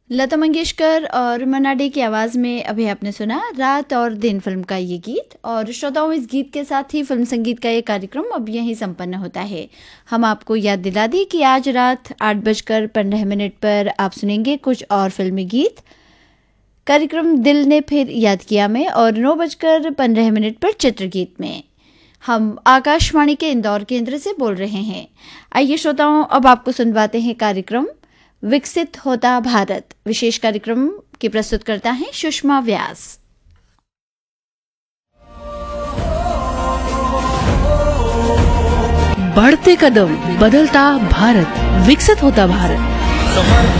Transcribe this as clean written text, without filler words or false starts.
लता मंगेशकर और मन्ना डे की आवाज़ में अभी आपने सुना रात और दिन फिल्म का ये गीत। और श्रोताओं, इस गीत के साथ ही फिल्म संगीत का ये कार्यक्रम अब यहीं संपन्न होता है। हम आपको याद दिला दी कि आज रात 8:15 पर आप सुनेंगे कुछ और फिल्मी गीत। कार्यक्रम दिल ने फिर याद किया में, और 9:15 पर चित्रगीत में हम आकाशवाणी के इंदौर केंद्र से बोल रहे हैं। आइए श्रोताओं, अब आपको सुनवाते हैं कार्यक्रम विकसित होता भारत। विशेष कार्यक्रम की प्रस्तुत करता है सुषमा व्यास। बढ़ते कदम, बदलता भारत, विकसित होता भारत।